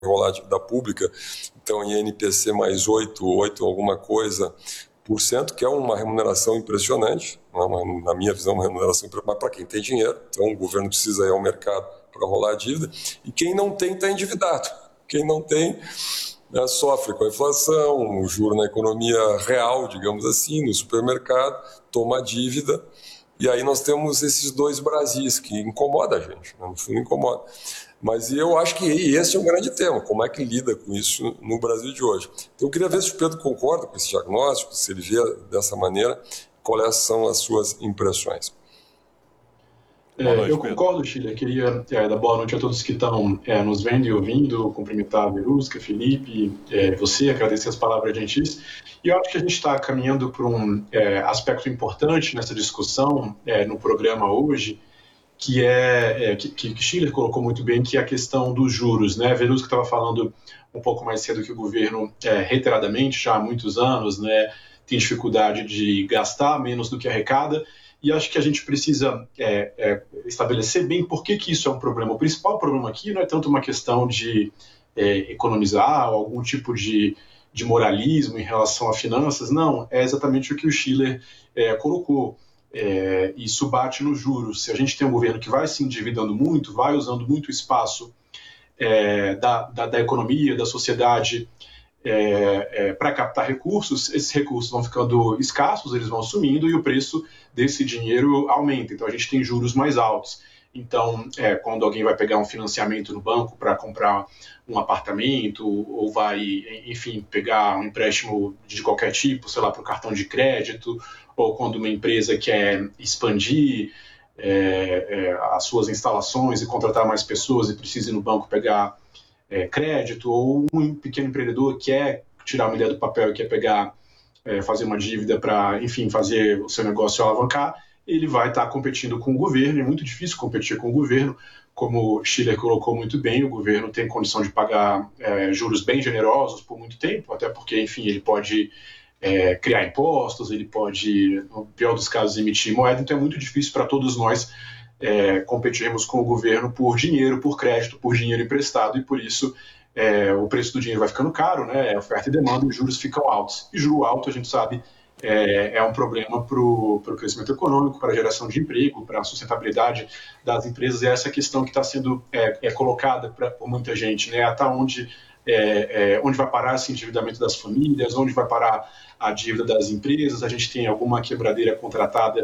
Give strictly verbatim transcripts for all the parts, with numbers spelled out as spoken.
rolar a dívida pública, então em N P C mais oito, oito alguma coisa por cento, que é uma remuneração impressionante, uma, na minha visão, uma remuneração impressionante para quem tem dinheiro. Então o governo precisa ir ao mercado para rolar a dívida, e quem não tem está endividado. Quem não tem, né, sofre com a inflação, o juro na economia real, digamos assim, no supermercado, toma dívida, e aí nós temos esses dois Brasis que incomoda a gente, né? No fundo incomoda. Mas eu acho que esse é um grande tema, como é que lida com isso no Brasil de hoje. Então eu queria ver se o Pedro concorda com esse diagnóstico, se ele vê dessa maneira, quais são as suas impressões. É, eu concordo, Schiller. Queria é, dar boa noite a todos que estão é, nos vendo e ouvindo, cumprimentar a Verusca, Felipe, é, você, agradecer as palavras gentis. E eu acho que a gente está caminhando para um é, aspecto importante nessa discussão é, no programa hoje, que é, é que, que Schiller colocou muito bem, que é a questão dos juros, né? A Verusca estava falando um pouco mais cedo que o governo, é, reiteradamente, já há muitos anos, né, tem dificuldade de gastar menos do que arrecada. E acho que a gente precisa é, é, estabelecer bem por que, que isso é um problema. O principal problema aqui não é tanto uma questão de é, economizar ou algum tipo de, de moralismo em relação a finanças, não. É exatamente o que o Schiller é, colocou. É, isso bate nos juros. Se a gente tem um governo que vai se endividando muito, vai usando muito espaço é, da, da, da economia, da sociedade, É, é, para captar recursos, esses recursos vão ficando escassos, eles vão sumindo e o preço desse dinheiro aumenta. Então a gente tem juros mais altos. Então, é, quando alguém vai pegar um financiamento no banco para comprar um apartamento ou vai, enfim, pegar um empréstimo de qualquer tipo, sei lá, para o cartão de crédito, ou quando uma empresa quer expandir é, é, as suas instalações e contratar mais pessoas e precisa ir no banco pegar É, crédito, ou um pequeno empreendedor quer tirar uma ideia do papel e quer pegar, é, fazer uma dívida para, enfim, fazer o seu negócio alavancar, ele vai estar tá competindo com o governo. É muito difícil competir com o governo, como o Schiller colocou muito bem, o governo tem condição de pagar é, juros bem generosos por muito tempo, até porque, enfim, ele pode é, criar impostos, ele pode, no pior dos casos, emitir moeda, então é muito difícil para todos nós É, competirmos com o governo por dinheiro, por crédito, por dinheiro emprestado, e por isso é, o preço do dinheiro vai ficando caro, né? Oferta e demanda, e os juros ficam altos. E juro alto, a gente sabe, é, é um problema para o crescimento econômico, para a geração de emprego, para a sustentabilidade das empresas, e essa questão que está sendo é, é colocada pra, por muita gente, né? Até onde, é, é, onde vai parar esse endividamento das famílias, onde vai parar a dívida das empresas. A gente tem alguma quebradeira contratada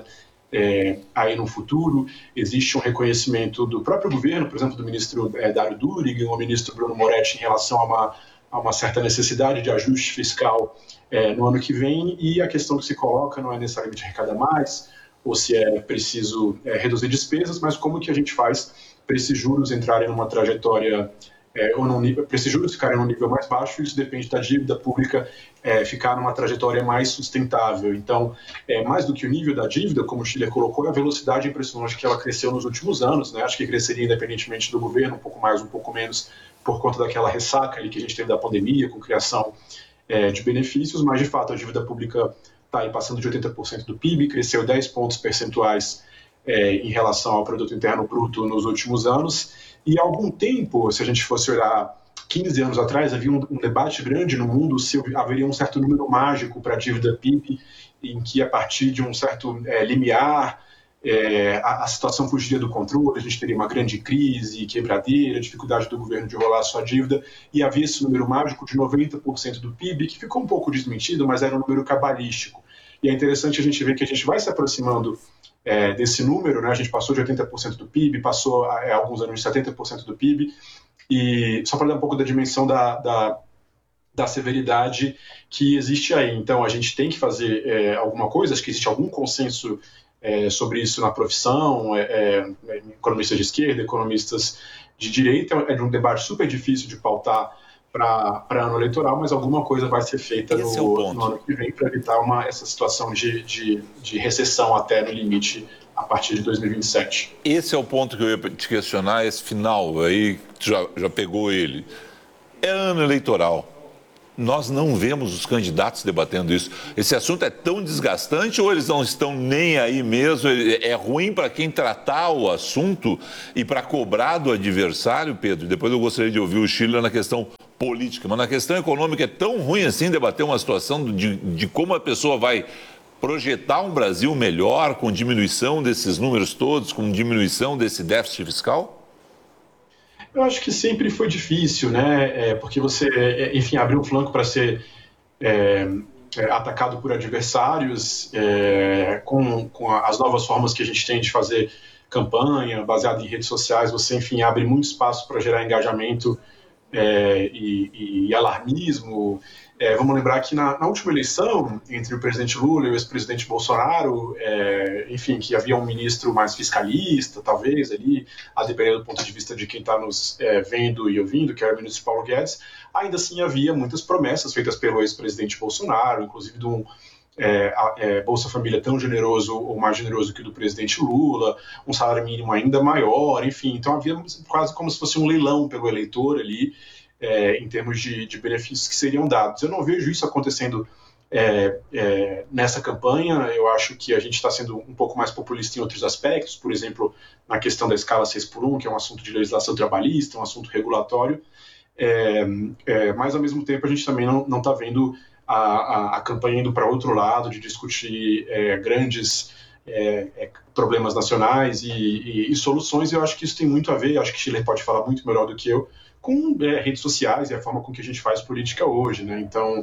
É, aí no futuro. Existe um reconhecimento do próprio governo, por exemplo, do ministro é, Dário Durigen, ou ministro Bruno Moretti, em relação a uma, a uma certa necessidade de ajuste fiscal é, no ano que vem, e a questão que se coloca não é necessariamente arrecadar mais, ou se é preciso é, reduzir despesas, mas como que a gente faz para esses juros entrarem numa trajetória, é, ou num nível, para esses juros ficarem num nível mais baixo. Isso depende da dívida pública é, ficar numa trajetória mais sustentável. Então, é, mais do que o nível da dívida, como o Schiller colocou, é a velocidade impressionante que ela cresceu nos últimos anos, né? Acho que cresceria independentemente do governo, um pouco mais, um pouco menos, por conta daquela ressaca ali que a gente teve da pandemia, com criação é, de benefícios, mas, de fato, a dívida pública está aí passando de oitenta por cento do P I B, cresceu dez pontos percentuais é, em relação ao produto interno bruto nos últimos anos. E há algum tempo, se a gente fosse olhar quinze anos atrás, havia um, um debate grande no mundo se haveria um certo número mágico para a dívida P I B, em que a partir de um certo é, limiar é, a, a situação fugiria do controle, a gente teria uma grande crise, quebradeira, dificuldade do governo de rolar a sua dívida, e havia esse número mágico de noventa por cento do P I B, que ficou um pouco desmentido, mas era um número cabalístico. E é interessante a gente ver que a gente vai se aproximando É, desse número, né? A gente passou de oitenta por cento do P I B, passou há é, alguns anos de setenta por cento do P I B, e só para dar um pouco da dimensão da, da, da severidade que existe aí. Então, a gente tem que fazer é, alguma coisa, acho que existe algum consenso é, sobre isso na profissão, é, é, economistas de esquerda, economistas de direita, é um debate super difícil de pautar para ano eleitoral, mas alguma coisa vai ser feita no, é no ano que vem para evitar uma, essa situação de, de, de recessão até no limite a partir de dois mil e vinte e sete. Esse é o ponto que eu ia te questionar, esse final aí, já, já pegou ele. É ano eleitoral. nós não vemos os candidatos debatendo isso. Esse assunto é tão desgastante ou eles não estão nem aí mesmo? É ruim para quem tratar o assunto e para cobrar do adversário, Pedro? Depois eu gostaria de ouvir o Schiller na questão política, mas na questão econômica é tão ruim assim debater uma situação de, de como a pessoa vai projetar um Brasil melhor com diminuição desses números todos, com diminuição desse déficit fiscal? Eu acho que sempre foi difícil, né? É, porque você, enfim, abriu um flanco para ser é, atacado por adversários, é, com, com as novas formas que a gente tem de fazer campanha, baseada em redes sociais, você, enfim, abre muito espaço para gerar engajamento é, e, e alarmismo. É, vamos lembrar que na, na última eleição, entre o presidente Lula e o ex-presidente Bolsonaro, é, enfim, que havia um ministro mais fiscalista, talvez, ali, a depender do ponto de vista de quem está nos é, vendo e ouvindo, que era o ministro Paulo Guedes, ainda assim havia muitas promessas feitas pelo ex-presidente Bolsonaro, inclusive de um é, é, Bolsa Família tão generoso ou mais generoso que o do presidente Lula, um salário mínimo ainda maior, enfim, então havia quase como se fosse um leilão pelo eleitor ali, É, em termos de, de benefícios que seriam dados. Eu não vejo isso acontecendo é, é, nessa campanha. Eu acho que a gente está sendo um pouco mais populista em outros aspectos, por exemplo, na questão da escala seis por um, que é um assunto de legislação trabalhista, um assunto regulatório, é, é, mas ao mesmo tempo a gente também não está vendo a, a, a campanha indo para outro lado, de discutir é, grandes é, é, problemas nacionais e, e, e soluções. Eu acho que isso tem muito a ver, acho que Schiller pode falar muito melhor do que eu, com é, redes sociais e a forma com que a gente faz política hoje, né? Então,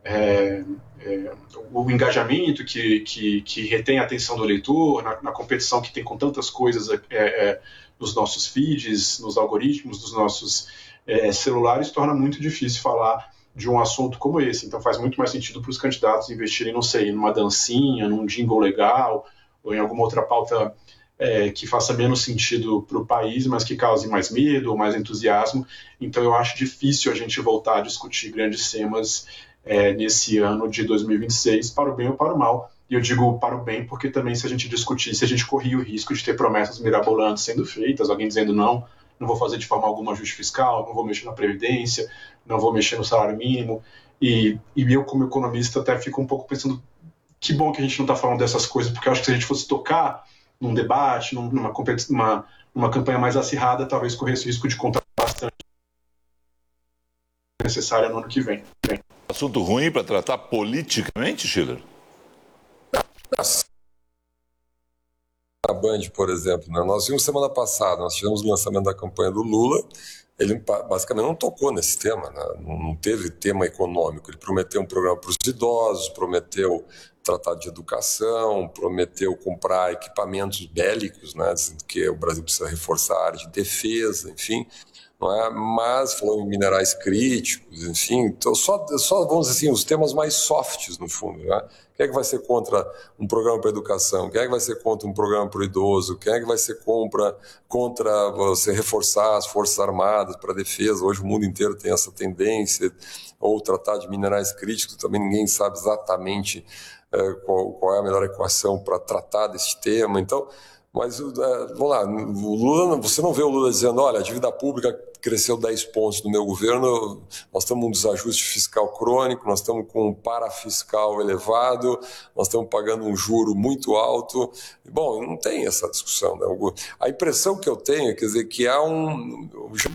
é, é, o engajamento que, que, que retém a atenção do eleitor, na, na competição que tem com tantas coisas é, é, nos nossos feeds, nos algoritmos dos nossos é, celulares, torna muito difícil falar de um assunto como esse. Então, faz muito mais sentido para os candidatos investirem, não sei, numa dancinha, num jingle legal, ou em alguma outra pauta É, que faça menos sentido para o país, mas que cause mais medo ou mais entusiasmo. Então eu acho difícil a gente voltar a discutir grandes temas é, nesse ano de dois mil e vinte e seis, para o bem ou para o mal. E eu digo para o bem porque também se a gente discutisse, a gente corria o risco de ter promessas mirabolantes sendo feitas, alguém dizendo não, não vou fazer de forma alguma ajuste fiscal, não vou mexer na Previdência, não vou mexer no salário mínimo. E, e eu, como economista, até fico um pouco pensando que bom que a gente não está falando dessas coisas, porque eu acho que se a gente fosse tocar num debate, numa, numa, numa campanha mais acirrada, talvez corresse o risco de contar bastante necessária no ano que vem. vem. Assunto ruim para tratar politicamente, Schiller? Na Band, por exemplo, né? Nós vimos semana passada, nós tivemos o lançamento da campanha do Lula, ele basicamente não tocou nesse tema, né? Não teve tema econômico, ele prometeu um programa para os idosos, prometeu tratado de educação, prometeu comprar equipamentos bélicos, né, dizendo que o Brasil precisa reforçar a área de defesa, enfim, não é? Mas falou em minerais críticos, enfim, então só, só vamos dizer assim, os temas mais softs no fundo, né? Quem é que vai ser contra um programa para a educação? Quem é que vai ser contra um programa para o idoso? Quem é que vai ser contra, contra você reforçar as Forças Armadas para a defesa? Hoje o mundo inteiro tem essa tendência, ou tratar de minerais críticos, também ninguém sabe exatamente Qual, qual é a melhor equação para tratar desse tema. Então, mas vamos lá, o Lula, você não vê o Lula dizendo, olha, a dívida pública cresceu dez pontos no meu governo, nós estamos um desajuste fiscal crônico, nós estamos com um parafiscal elevado, nós estamos pagando um juro muito alto. Bom, não tem essa discussão, né? A impressão que eu tenho, quer dizer, que há um...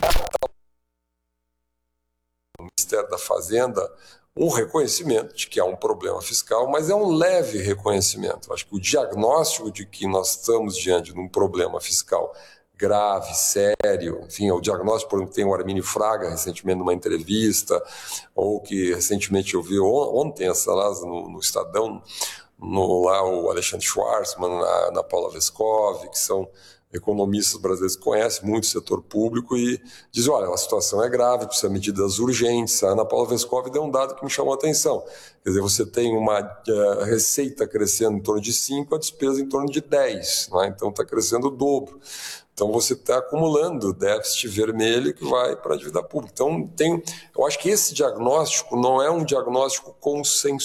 o Ministério da Fazenda um reconhecimento de que há um problema fiscal, mas é um leve reconhecimento. Acho que o diagnóstico de que nós estamos diante de um problema fiscal grave, sério, enfim, o diagnóstico, por exemplo, tem o Armínio Fraga recentemente numa entrevista, ou que recentemente eu vi ontem, essa lá no, no Estadão, no, lá o Alexandre Schwarzman, na, na Paula Vescov, que são economistas brasileiros que conhecem muito o setor público e dizem, olha, a situação é grave, precisa de medidas urgentes. A Ana Paula Vescov deu um dado que me chamou a atenção. Quer dizer, você tem uma uh, receita crescendo em torno de cinco, a despesa em torno de dez, né? Então está crescendo o dobro. Então você está acumulando déficit vermelho que vai para a dívida pública. Então tem, eu acho que esse diagnóstico não é um diagnóstico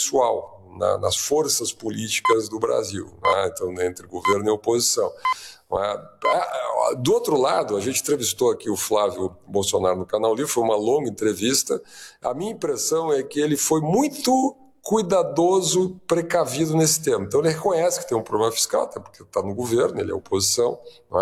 consensual na, nas forças políticas do Brasil, né? Então entre governo e oposição. Do outro lado, a gente entrevistou aqui o Flávio Bolsonaro no Canal Livre, foi uma longa entrevista. A minha impressão é que ele foi muito cuidadoso, precavido nesse tema. Então ele reconhece que tem um problema fiscal, até porque está no governo, ele é oposição.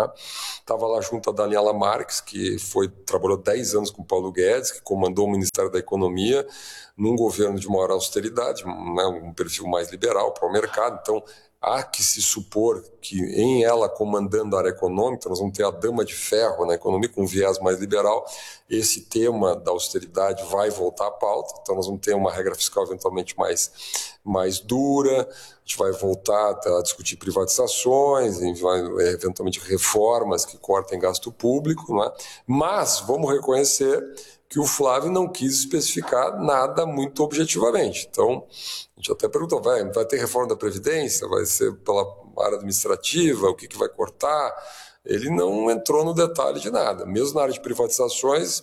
Estava lá junto a Daniela Marques, que foi, trabalhou dez anos com o Paulo Guedes, que comandou o Ministério da Economia, num governo de maior austeridade, né, um perfil mais liberal para o mercado. Então há que se supor que em ela comandando a área econômica, nós vamos ter a dama de ferro na economia com um viés mais liberal, esse tema da austeridade vai voltar à pauta, então nós vamos ter uma regra fiscal eventualmente mais, mais dura, a gente vai voltar a discutir privatizações, vai, eventualmente reformas que cortem gasto público, não é? Mas vamos reconhecer que o Flávio não quis especificar nada muito objetivamente. Então, a gente até perguntou, vai, vai ter reforma da Previdência? Vai ser pela área administrativa? O que, que vai cortar? Ele não entrou no detalhe de nada. Mesmo na área de privatizações,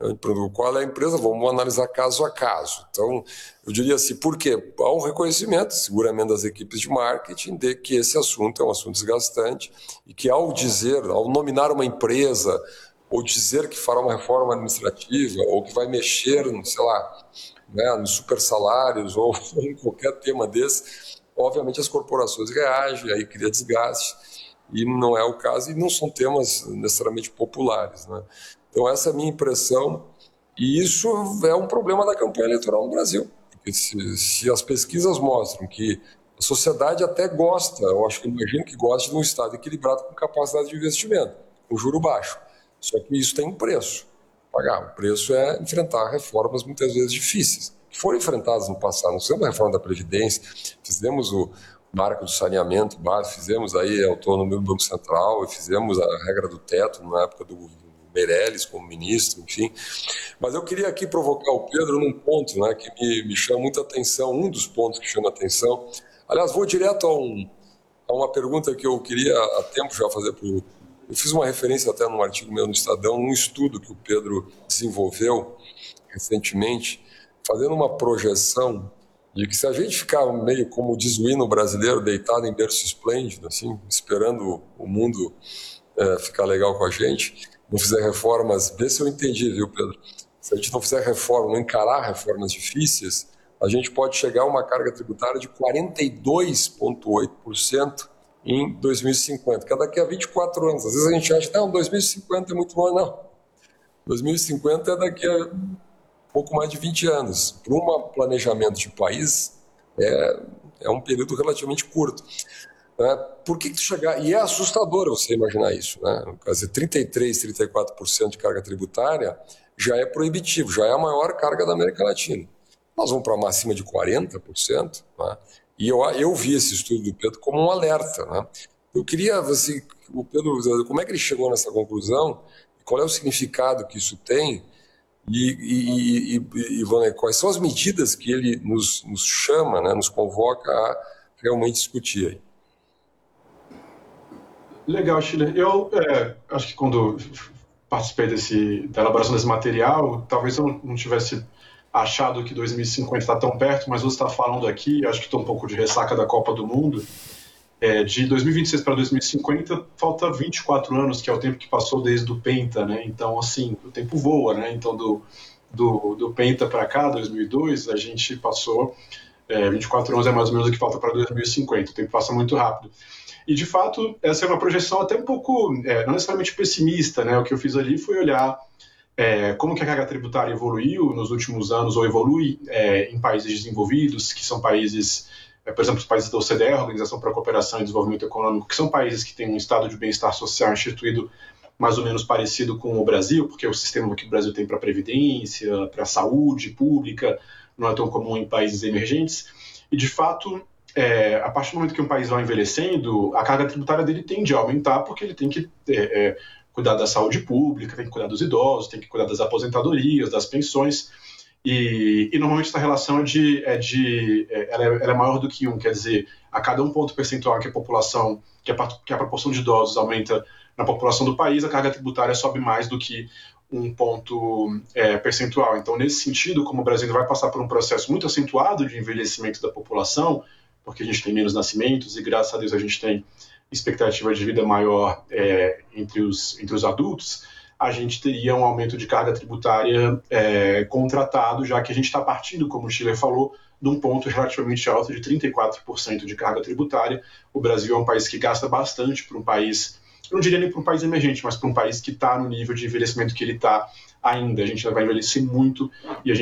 qual é a empresa? Vamos analisar caso a caso. Então, eu diria assim, por quê? Há um reconhecimento, seguramente das equipes de marketing, de que esse assunto é um assunto desgastante e que ao dizer, ao nominar uma empresa ou dizer que fará uma reforma administrativa, ou que vai mexer, sei lá, né, nos super salários, ou em qualquer tema desse, obviamente as corporações reagem, aí cria desgaste, e não é o caso, e não são temas necessariamente populares, né? Então essa é a minha impressão, e isso é um problema da campanha eleitoral no Brasil, porque se, se as pesquisas mostram que a sociedade até gosta, eu acho que imagino que gosta de um Estado equilibrado com capacidade de investimento, com juro baixo. Só que isso tem um preço, pagar. O preço é enfrentar reformas muitas vezes difíceis, que foram enfrentadas no passado. Nós fizemos a reforma da Previdência, fizemos o marco do saneamento básico, fizemos aí a autonomia do Banco Central, fizemos a regra do teto na época do Meirelles como ministro, enfim. Mas eu queria aqui provocar o Pedro num ponto, né, que me, me chama muita atenção, um dos pontos que chama atenção. Aliás, vou direto a, um, a uma pergunta que eu queria há tempo já fazer para o Eu fiz uma referência até num artigo meu no Estadão, num estudo que o Pedro desenvolveu recentemente, fazendo uma projeção de que se a gente ficar meio como diz o hino brasileiro, deitado em berço esplêndido, assim, esperando o mundo é, ficar legal com a gente, não fizer reformas, vê se eu entendi, viu, Pedro? Se a gente não fizer reforma, não encarar reformas difíceis, a gente pode chegar a uma carga tributária de quarenta e dois vírgula oito por cento em dois mil e cinquenta, que é daqui a vinte e quatro anos. Às vezes a gente acha que não, dois mil e cinquenta é muito bom. Não. dois mil e cinquenta é daqui a pouco mais de vinte anos. Para um planejamento de país, é, é um período relativamente curto. Né? Por que, que tu chegar... E é assustador você imaginar isso. Né? Quer dizer, trinta e três, trinta e quatro por cento de carga tributária já é proibitivo, já é a maior carga da América Latina. Nós vamos para uma acima de quarenta por cento, né? E eu, eu vi esse estudo do Pedro como um alerta, né? Eu queria, assim, o Pedro, como é que ele chegou nessa conclusão? Qual é o significado que isso tem? E, e, e, e Vânia, quais são as medidas que ele nos, nos chama, né, nos convoca a realmente discutir aí? Legal, Schiller. Eu é, acho que quando participei desse, da elaboração desse material, talvez eu não tivesse achado que dois mil e cinquenta está tão perto, mas você está falando aqui, acho que estou um pouco de ressaca da Copa do Mundo, é, de dois mil e vinte e seis para dois mil e cinquenta, falta vinte e quatro anos, que é o tempo que passou desde o Penta, né? Então, assim, o tempo voa, né? Então, do, do, do Penta para cá, dois mil e dois, a gente passou, é, vinte e quatro anos é mais ou menos o que falta para dois mil e cinquenta, o tempo passa muito rápido. E, de fato, essa é uma projeção até um pouco, é, não necessariamente pessimista, né? O que eu fiz ali foi olhar É, como que a carga tributária evoluiu nos últimos anos, ou evolui é, em países desenvolvidos, que são países, é, por exemplo, os países da O C D E, Organização para a Cooperação e Desenvolvimento Econômico, que são países que têm um estado de bem-estar social instituído mais ou menos parecido com o Brasil, porque o sistema que o Brasil tem para a previdência, para a saúde pública, não é tão comum em países emergentes. E, de fato, é, a partir do momento que um país vai envelhecendo, a carga tributária dele tende a aumentar, porque ele tem que... É, é, cuidar da saúde pública, tem que cuidar dos idosos, tem que cuidar das aposentadorias, das pensões, e, e normalmente essa relação é de, é de ela, é, ela é maior do que um, quer dizer, a cada um ponto percentual que a população, que a, que a proporção de idosos aumenta na população do país, a carga tributária sobe mais do que um ponto é, percentual. Então, nesse sentido, como o Brasil vai passar por um processo muito acentuado de envelhecimento da população, porque a gente tem menos nascimentos e, graças a Deus, a gente tem expectativa de vida maior é, entre, os, entre os adultos, a gente teria um aumento de carga tributária é, contratado, já que a gente está partindo, como o Schiller falou, de um ponto relativamente alto de trinta e quatro por cento de carga tributária. O Brasil é um país que gasta bastante para um país, eu não diria nem para um país emergente, mas para um país que está no nível de envelhecimento que ele está ainda. A gente vai envelhecer muito e a gente